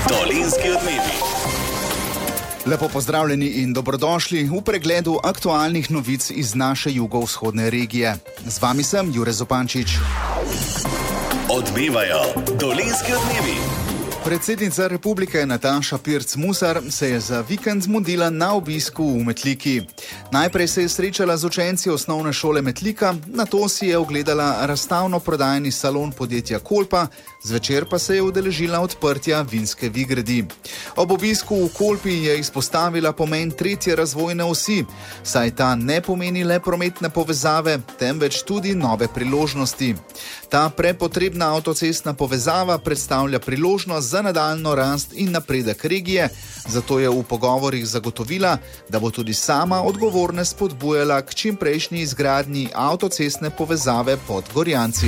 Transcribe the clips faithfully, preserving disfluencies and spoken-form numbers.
Dolenjski odmevi. Lepo pozdravljeni in dobrodošli v pregledu aktualnih novic iz naše jugovzhodne regije. Z vami sem Jure Zupančič. Odmevajo Dolenjski odmevi. Predsednica republike Nataša Pirc Musar se je za vikend zmudila na obisku v Metliki. Najprej se je srečala z učenci osnovne šole Metlika, nato si je ogledala razstavno-prodajni salon podjetja Kolpa, zvečer pa se je udeležila odprtja vinske Vigredi. Ob obisku v Kolpi je izpostavila pomen tretje razvojne osi, saj ta ne pomeni le prometne povezave, temveč tudi nove priložnosti. Ta prepotrebna avtocestna povezava predstavlja priložnost za nadaljno rast in napredek regije, zato je v pogovorih zagotovila, da bo tudi sama odgovorne spodbujala k čimprejšnji izgradnji avtocestne povezave pod Gorjanci.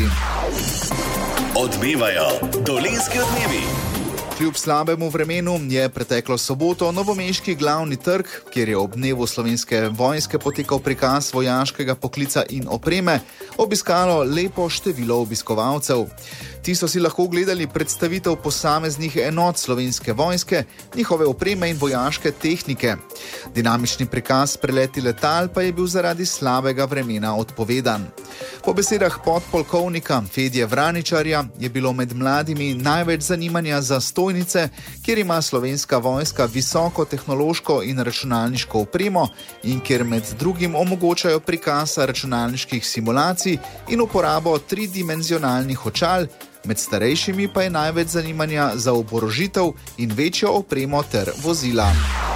Odmevajo Dolenjski odmevi. Kljub slabemu vremenu je preteklo soboto novomeški glavni trg, kjer je ob dnevu Slovenske vojske potekal prikaz vojaškega poklica in opreme, obiskalo lepo število obiskovalcev. Ti so si lahko ogledali predstavitev posameznih enot Slovenske vojske, njihove opreme in vojaške tehnike. Dinamični prikaz preleti letal pa je bil zaradi slabega vremena odpovedan. Po besedah podpolkovnika Fedje Vraničarja je bilo med mladimi največ zanimanja za stojnice, kjer ima Slovenska vojska visoko tehnološko in računalniško opremo in kjer med drugim omogočajo prikaz računalniških simulacij in uporabo tridimenzionalnih očal, med starejšimi pa je največ zanimanja za oborožitev in večjo opremo ter vozila.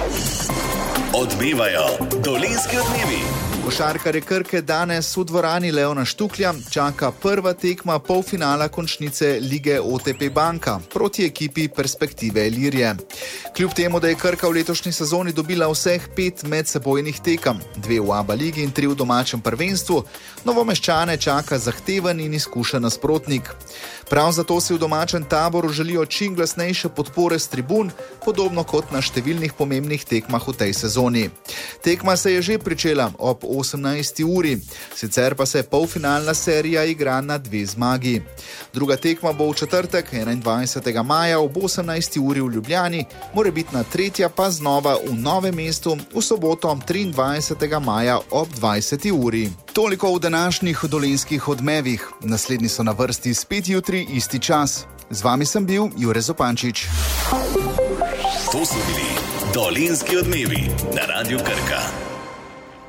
Odmevajo Dolenjski odmevi. Košarkarje Krke danes v dvorani Leona Štuklja čaka prva tekma polfinala končnice lige O T P Banka proti ekipi Perspektive Ilirije. Kljub temu, da je Krka v letošnji sezoni dobila vseh pet medsebojnih tekem, dve v ABA ligi in tri v domačem prvenstvu, Novomeščane čaka zahteven in izkušen nasprotnik. Prav zato si v domačem taboru želijo čim glasnejše podpore s tribun, podobno kot na številnih pomembnih tekmah v tej sezoni. Tekma se je že pričela ob osemnajsti uri, sicer pa se polfinalna serija igra na dve zmagi. Druga tekma bo v četrtek, enaindvajsetega maja ob osemnajsti uri v Ljubljani, morebitna tretja pa znova v Novem mestu v soboto triindvajsetega maja ob dvajseti uri. Toliko v današnjih dolenjskih odmevih. Naslednji so na vrsti spet jutri isti čas. Z vami sem bil Jure Zupančič. To so bili Dolenjski odmevi na Radiu Krka.